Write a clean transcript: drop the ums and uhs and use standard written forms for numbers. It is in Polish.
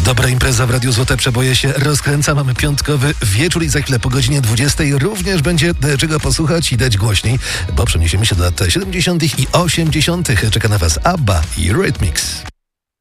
Dobra impreza w Radiu Złote Przeboje się rozkręca. Mamy piątkowy wieczór i za chwilę po godzinie 20 również będzie czego posłuchać i dać głośniej, bo przeniesiemy się do lat 70. i 80. Czeka na Was ABBA i Eurythmics.